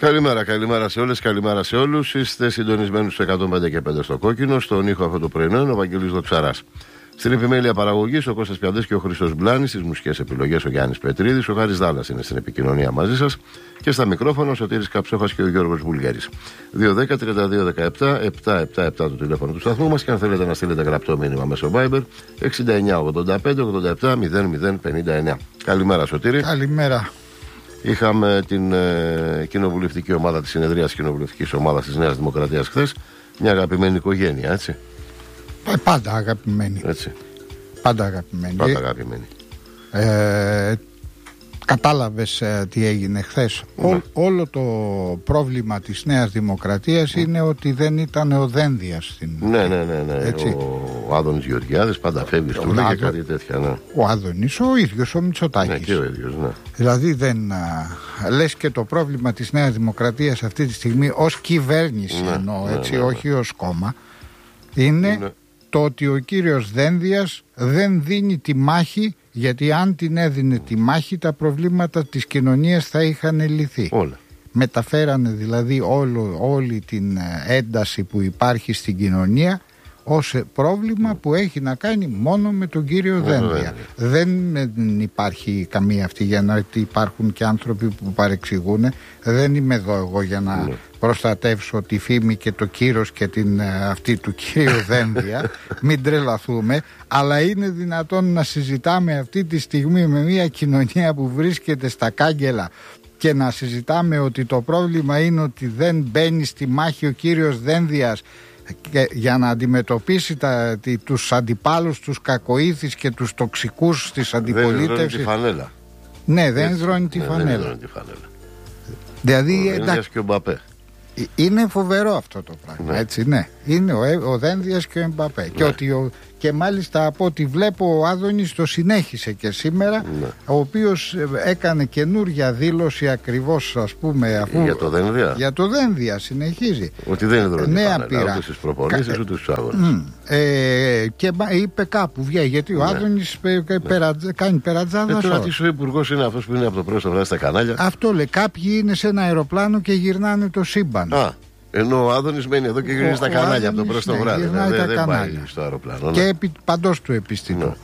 Καλημέρα σε όλες, καλημέρα σε όλους. Είστε συντονισμένοι στους 105 και 5 στο κόκκινο. Στον ήχο αυτό το πρωινό είναι ο Βαγγέλης Δοξαράς. Στην επιμέλεια παραγωγής ο Κώστας Πιαντές και ο Χρήστος Μπλάνης. Στις μουσικές επιλογές ο Γιάννης Πετρίδης. Ο Χάρης Δάλλας είναι στην επικοινωνία μαζί σας. Και στα μικρόφωνα ο Σωτήρης Καψόχας και ο Γιώργος Βουλγέρης. 210-32-17-777 το τηλέφωνο του σταθμού μας. Και αν θέλετε να στείλετε γραπτό μήνυμα μέσω Viber 69-85-87-00-59. Καλημέρα, Σωτήρη. Καλημέρα. Είχαμε την κοινοβουλευτική ομάδα, τη συνεδρία της κοινοβουλευτικής ομάδας της Νέας Δημοκρατίας χθες. Μια αγαπημένη οικογένεια, έτσι. Πάντα αγαπημένη. Έτσι. Πάντα αγαπημένη. Κατάλαβες τι έγινε χθες. Ναι. Όλο το πρόβλημα της Νέας Δημοκρατίας είναι ότι δεν ήταν ο Δένδιας στην... Ναι. Ο Άδωνης Γεωργιάδης πάντα φεύγει στο λέει και κάτι τέτοια. Ναι. Ο Άδωνης, ο ίδιος ο Μητσοτάκης. Ναι, και ο ίδιος, ναι. Δηλαδή δεν λες και το πρόβλημα της Νέας Δημοκρατίας αυτή τη στιγμή ως κυβέρνηση όχι ως κόμμα είναι το ότι ο κύριος Δένδιας δεν δίνει τη μάχη, γιατί αν την έδινε τη μάχη τα προβλήματα της κοινωνίας θα είχαν λυθεί. Όλα. Μεταφέρανε δηλαδή όλη την ένταση που υπάρχει στην κοινωνία ως πρόβλημα που έχει να κάνει μόνο με τον κύριο Δένδια. Δεν υπάρχει καμία αυτή, για να υπάρχουν και άνθρωποι που παρεξηγούν. Δεν είμαι εδώ εγώ για να προστατεύσω τη φήμη και το κύρος και την αυτή του κύριου Δένδια. Μην τρελαθούμε. Αλλά είναι δυνατόν να συζητάμε αυτή τη στιγμή με μια κοινωνία που βρίσκεται στα κάγκελα και να συζητάμε ότι το πρόβλημα είναι ότι δεν μπαίνει στη μάχη ο κύριος Δένδιας για να αντιμετωπίσει τους αντιπάλους, τους κακοήθεις και τους τοξικούς της αντιπολίτευσης. Δεν δρώνει τη φανέλα. Ναι, δεν δρώνει τη φανέλα. Δηλαδή, εντάξει, και ο Μπαπέ. Είναι φοβερό αυτό το πράγμα, έτσι, ναι. Είναι ο Δένδιας και ο Μπαπέ. Και μάλιστα από ό,τι βλέπω ο Άδωνης το συνέχισε και σήμερα, ο οποίος έκανε καινούρια δήλωση ακριβώς, ας πούμε, αφού για το Δένδια. Για το Δένδια συνεχίζει. Ότι δεν είναι δρόμο ούτε στις προπονήσεις ούτε στους αγώνες. Και είπε κάπου βγαίνει, γιατί ο Άδωνης κάνει περατζάδα. Τώρα τι ο υπουργός είναι αυτός που είναι από το πρωί στο βράδυ στα κανάλια. Αυτό λέει, κάποιοι είναι σε ένα αεροπλάνο και γυρνάνε το σύμπαν. Ενώ ο Άδωνης μένει εδώ και γυρίζει στα κανάλια από το πρωί στο βράδυ. Δεν πάει στο αεροπλάνο. Και παντός του επιστητού.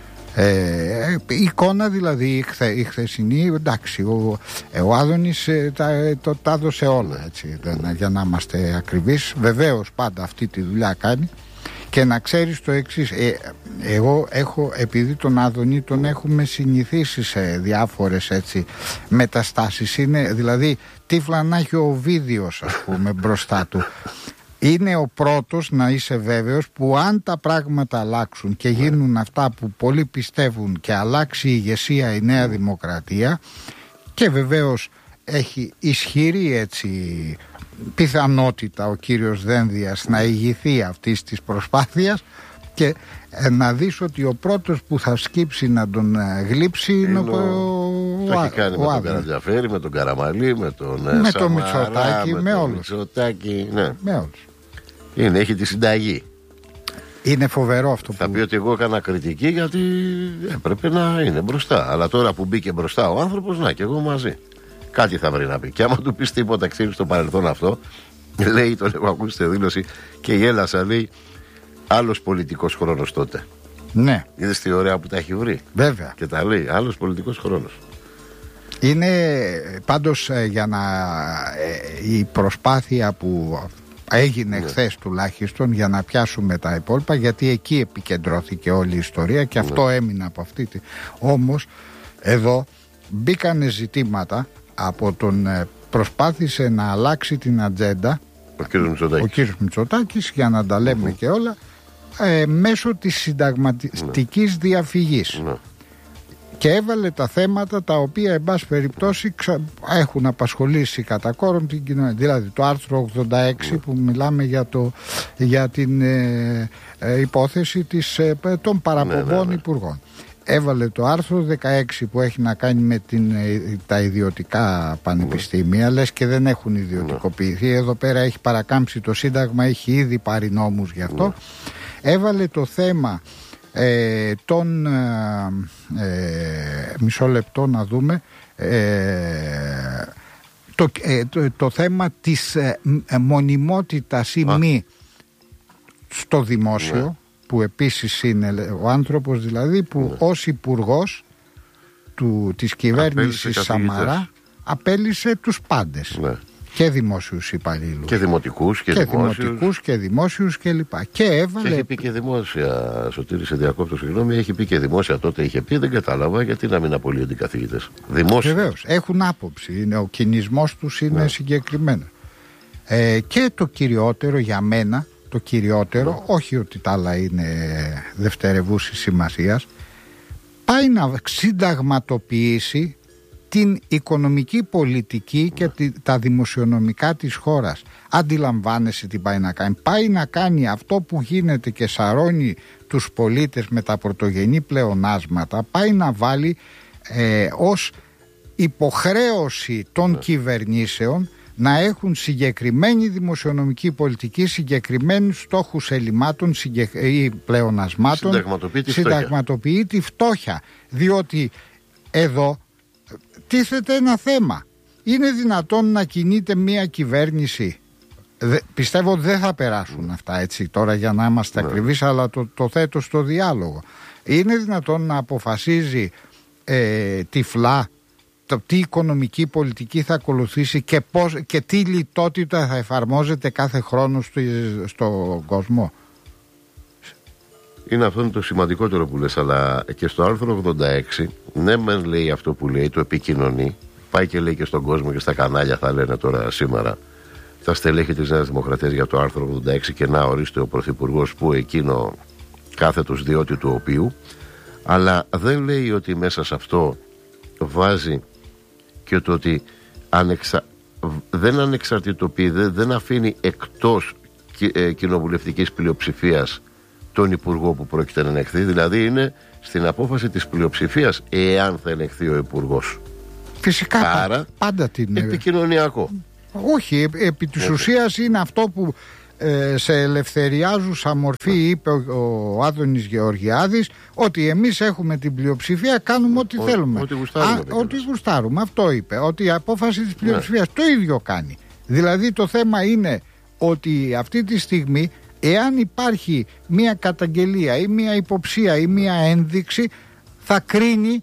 Η εικόνα δηλαδή η χθεσινή, εντάξει, ο Άδωνης τα έδωσε όλα, έτσι, για να είμαστε ακριβείς. Βεβαίως πάντα αυτή τη δουλειά κάνει. Και να ξέρεις το εξής, εγώ επειδή τον Άδωνη τον έχουμε συνηθίσει σε διάφορες έτσι μεταστάσεις, είναι δηλαδή τύφλα να έχει ο Οβίδιος, ας πούμε, μπροστά του. Είναι ο πρώτος, να είσαι βέβαιος, που αν τα πράγματα αλλάξουν και γίνουν αυτά που πολλοί πιστεύουν και αλλάξει η ηγεσία η Νέα Δημοκρατία, και βεβαίως έχει ισχυρή έτσι πιθανότητα ο κύριος Δένδιας να ηγηθεί αυτής της προσπάθειας, και να δεις ότι ο πρώτος που θα σκύψει να τον γλύψει είναι ο το έχει κάνει με τον Καρατζαφέρη, με τον Καραμαλή, με τον Σαμαρά, Μητσοτάκη, με όλους. Με όλους. Έχει τη συνταγή. Είναι φοβερό αυτό θα πει ότι εγώ έκανα κριτική γιατί έπρεπε να είναι μπροστά. Αλλά τώρα που μπήκε μπροστά ο άνθρωπος, να και εγώ μαζί. Κάτι θα βρει να πει. Και άμα του πει τίποτα, ξέρει στο παρελθόν αυτό, λέει, τον έχω ακούσει στη δήλωση και γέλασα, λέει, άλλος πολιτικός χρόνος τότε. Ναι. Είδες τι ωραία που τα έχει βρει. Βέβαια. Και τα λέει, άλλος πολιτικός χρόνος. Είναι πάντως η προσπάθεια που έγινε χθες τουλάχιστον για να πιάσουμε τα υπόλοιπα, γιατί εκεί επικεντρώθηκε όλη η ιστορία και αυτό έμεινε από αυτή τη. Όμως εδώ μπήκανε ζητήματα από τον προσπάθησε να αλλάξει την ατζέντα ο κύριος Μητσοτάκης, για να τα λέμε και όλα, μέσω της συνταγματικής διαφυγής. Και έβαλε τα θέματα τα οποία εν πάση περιπτώσει έχουν απασχολήσει κατά κόρον την κοινωνία. Δηλαδή το άρθρο 86 που μιλάμε για την υπόθεση των παραπομπών υπουργών. Έβαλε το άρθρο 16 που έχει να κάνει με τα ιδιωτικά πανεπιστήμια, λες και δεν έχουν ιδιωτικοποιηθεί. Εδώ πέρα έχει παρακάμψει το Σύνταγμα, έχει ήδη πάρει νόμους γι' αυτό. Έβαλε το θέμα μισό λεπτό να δούμε, το θέμα της μονιμότητας ή μη στο δημόσιο, που επίσης είναι ο άνθρωπος δηλαδή που ως υπουργός της κυβέρνησης Σαμαρά απέλυσε τους πάντες. Και δημόσιους υπαλλήλους. Και δημοτικούς και δημόσιους και λοιπά. Και έβαλε. Και έχει πει και δημόσια, Σωτήρη, σε διακόπτω, συγγνώμη, έχει πει και δημόσια τότε, είχε πει, δεν κατάλαβα γιατί να μην απολύονται οι καθηγητές. Δημόσια. Βεβαίως, έχουν άποψη. Ο κινησμός τους είναι συγκεκριμένος. Και το κυριότερο για μένα, όχι ότι τα άλλα είναι δευτερευούσης σημασίας, πάει να συνταγματοποιήσει την οικονομική πολιτική και τα δημοσιονομικά της χώρας. Αντιλαμβάνεσαι τι πάει να κάνει? Πάει να κάνει αυτό που γίνεται και σαρώνει τους πολίτες με τα πρωτογενή πλεονάσματα, πάει να βάλει ως υποχρέωση των κυβερνήσεων να έχουν συγκεκριμένη δημοσιονομική πολιτική, συγκεκριμένους στόχους ελλημάτων ή πλεονασμάτων, συνταγματοποιεί τη φτώχεια. Διότι εδώ τίθεται ένα θέμα. Είναι δυνατόν να κινείται μια κυβέρνηση? Πιστεύω ότι δεν θα περάσουν αυτά, έτσι τώρα, για να είμαστε ακριβείς, αλλά το θέτω στο διάλογο. Είναι δυνατόν να αποφασίζει τυφλά τι οικονομική πολιτική θα ακολουθήσει και τι λιτότητα θα εφαρμόζεται κάθε χρόνο στον κόσμο? Είναι αυτό το σημαντικότερο που λες, αλλά και στο άρθρο 86, ναι μεν λέει αυτό που λέει, το επικοινωνεί, πάει και λέει και στον κόσμο και στα κανάλια, θα λένε τώρα σήμερα τα στελέχη της Νέας Δημοκρατίας για το άρθρο 86 και να ορίστε ο Πρωθυπουργός που εκείνο κάθετος διότι του οποίου, αλλά δεν λέει ότι μέσα σε αυτό βάζει και το ότι δεν ανεξαρτητοποιεί, δεν αφήνει εκτός κοινοβουλευτικής πλειοψηφίας τον υπουργό που πρόκειται να ελεγχθεί. Δηλαδή είναι στην απόφαση της πλειοψηφίας εάν θα ελεγχθεί ο υπουργός. Φυσικά. Άρα, πάντα την επικοινωνιακό. Όχι, επί της ουσίας είναι αυτό που σε ελευθεριάζουσα μορφή είπε ο Άδωνης Γεωργιάδης, ότι εμείς έχουμε την πλειοψηφία, κάνουμε ό,τι θέλουμε. Ό,τι γουστάρουμε. Αυτό είπε, ότι η απόφαση της πλειοψηφίας το ίδιο κάνει. Δηλαδή το θέμα είναι ότι αυτή τη στιγμή, εάν υπάρχει μία καταγγελία ή μία υποψία ή μία ένδειξη, θα κρίνει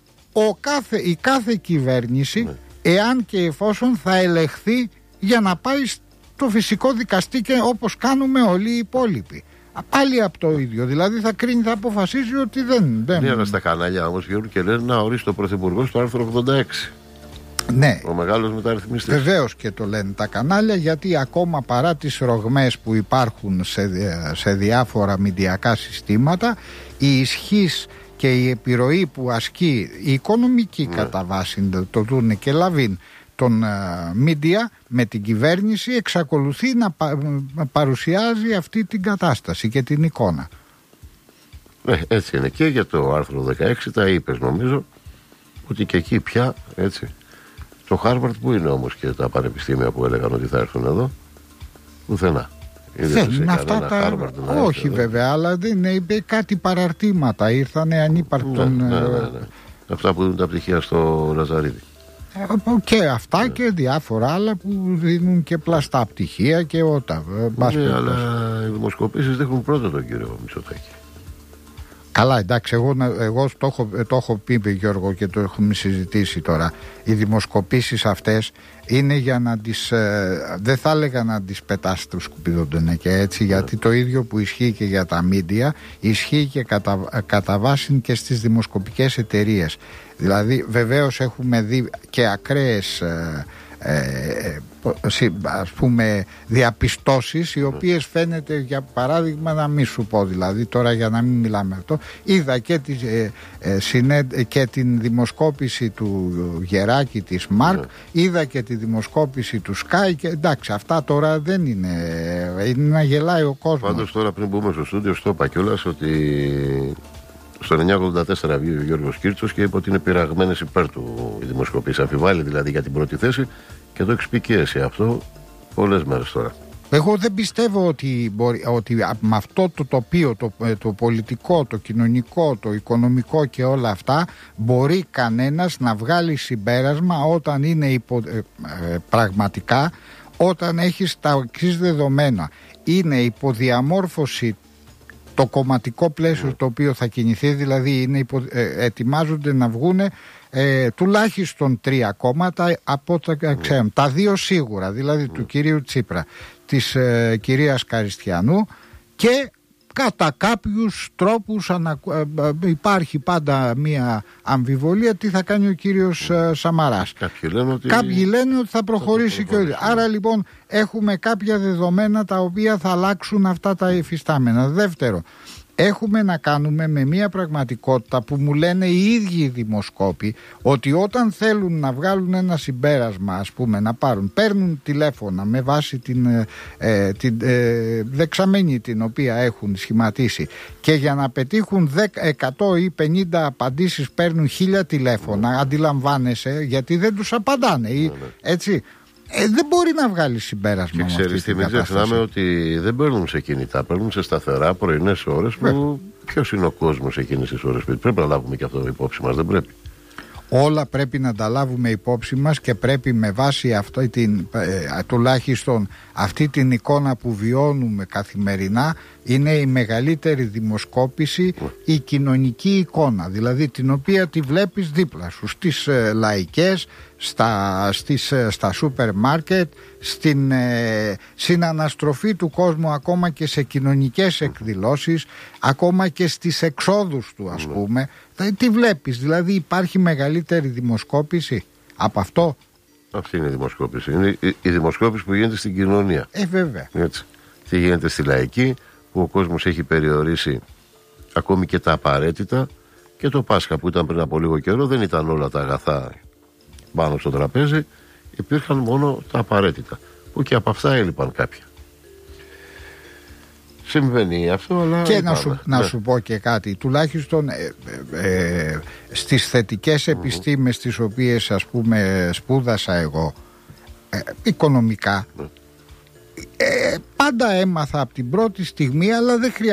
η κάθε κυβέρνηση εάν και εφόσον θα ελεγχθεί για να πάει στο φυσικό δικαστή, και όπως κάνουμε όλοι οι υπόλοιποι. Πάλι από το ίδιο. Δηλαδή θα κρίνει, θα αποφασίζει ότι δεν. Ναι, αλλά στα κανάλια όμως βγαίνουν και λένε να ορίσει το Πρωθυπουργό στο άρθρο 86. Ναι. Ο μεγάλος μεταρρυθμιστής. Βεβαίως και το λένε τα κανάλια, γιατί ακόμα παρά τις ρογμές που υπάρχουν σε διάφορα μηντιακά συστήματα, η ισχύς και η επιρροή που ασκεί η οικονομική κατά βάση, το δούνε και Λαβίν, των μίντια με την κυβέρνηση, εξακολουθεί να παρουσιάζει αυτή την κατάσταση και την εικόνα. Έτσι είναι. Και για το άρθρο 16 τα είπες, νομίζω ότι και εκεί πια, έτσι. Το Χάρβαρτ που είναι όμως και τα πανεπιστήμια που έλεγαν ότι θα έρθουν εδώ? Πουθενά. Δεν αυτά τα... Όχι βέβαια, αλλά δεν είναι κάτι παραρτήματα. Ήρθανε ανύπαρκτον. Ναι. Αυτά που δίνουν τα πτυχία στο Λαζαρίδη. Και αυτά και διάφορα άλλα που δίνουν και πλαστά πτυχία και ότα. Ναι, αλλά οι δημοσκοπήσεις δείχνουν πρώτα τον κύριο Μητσοτάκη. Καλά, εντάξει, εγώ το έχω πει, Γιώργο, και το έχουμε συζητήσει τώρα. Οι δημοσκοπήσεις αυτές είναι για να τις, δεν θα έλεγα να τις πετάς στο σκουπιδοντενέ και έτσι, γιατί το ίδιο που ισχύει και για τα μίντια ισχύει και κατά βάση και στις δημοσκοπικές εταιρείες. Δηλαδή βεβαίως έχουμε δει και ακραίες ας πούμε διαπιστώσεις, οι οποίες φαίνεται, για παράδειγμα, να μην σου πω δηλαδή τώρα για να μην μιλάμε αυτό, είδα και την δημοσκόπηση του Γεράκη της Μάρκ, είδα και τη δημοσκόπηση του Σκάι, και εντάξει, αυτά τώρα δεν είναι να γελάει ο κόσμος. Πάντως τώρα πριν μπούμε στο στούντιο στο είπα κιόλας ότι στο 984 βγήκε ο Γιώργος Κίρτσος και είπε ότι είναι πειραγμένες υπέρ του οι δημοσκοπήσεις. Αμφιβάλλει δηλαδή για την πρώτη θέση, και το έχεις πει και εσύ αυτό πολλές μέρες τώρα. Εγώ δεν πιστεύω ότι με αυτό το τοπίο, το πολιτικό, το κοινωνικό, το οικονομικό και όλα αυτά, μπορεί κανένας να βγάλει συμπέρασμα όταν είναι πραγματικά, όταν έχεις τα εξής δεδομένα. Είναι υποδιαμόρφωση το κομματικό πλαίσιο το οποίο θα κινηθεί, δηλαδή ετοιμάζονται να βγούνε τουλάχιστον 3 κόμματα από τα ξέρουμε. Τα 2 σίγουρα, δηλαδή του κυρίου Τσίπρα, της κυρίας Καριστιανού, και κατά κάποιους τρόπους υπάρχει πάντα μία αμφιβολία τι θα κάνει ο κύριος Σαμαράς. Κάποιοι λένε ότι θα προχωρήσει και όλοι. Άρα λοιπόν έχουμε κάποια δεδομένα τα οποία θα αλλάξουν αυτά τα υφιστάμενα. Δεύτερο, έχουμε να κάνουμε με μια πραγματικότητα που μου λένε οι ίδιοι οι δημοσκόποι, ότι όταν θέλουν να βγάλουν ένα συμπέρασμα, ας πούμε, παίρνουν τηλέφωνα με βάση την δεξαμενή την οποία έχουν σχηματίσει, και για να πετύχουν 100 ή 50 απαντήσεις παίρνουν 1000 τηλέφωνα, αντιλαμβάνεσαι, γιατί δεν τους απαντάνε, έτσι. Δεν μπορεί να βγάλει συμπέρασμα. Και ξέρεις τι, μην ξεχνάμε ότι δεν παίρνουν σε κινητά, παίρνουν σε σταθερά πρωινές ώρες που ποιος είναι ο κόσμος εκείνες τις ώρες. Πρέπει να λάβουμε και αυτό υπόψη μας, δεν πρέπει? Όλα πρέπει να τα λάβουμε υπόψη μας και πρέπει με βάση τουλάχιστον αυτή την εικόνα που βιώνουμε καθημερινά, είναι η μεγαλύτερη δημοσκόπηση η κοινωνική εικόνα, δηλαδή την οποία τη βλέπεις δίπλα σου στις λαϊκές, στα σούπερ μάρκετ, στην αναστροφή του κόσμου, ακόμα και σε κοινωνικές εκδηλώσεις, ακόμα και στις εξόδους του, ας πούμε. Τι βλέπεις, δηλαδή υπάρχει μεγαλύτερη δημοσκόπηση από αυτό? Αυτή είναι η δημοσκόπηση. Είναι η δημοσκόπηση που γίνεται στην κοινωνία. Βέβαια. Έτσι. Τι γίνεται στη λαϊκή, που ο κόσμος έχει περιορίσει ακόμη και τα απαραίτητα, και το Πάσχα που ήταν πριν από λίγο καιρό δεν ήταν όλα τα αγαθά πάνω στο τραπέζι, υπήρχαν μόνο τα απαραίτητα, που και από αυτά έλειπαν κάποια. Συμβαίνει αυτό, αλλά και να σου πω και κάτι, τουλάχιστον στις θετικές επιστήμες τις οποίες, ας πούμε, σπούδασα εγώ, οικονομικά, πάντα έμαθα από την πρώτη στιγμή, αλλά δεν χρειάζεται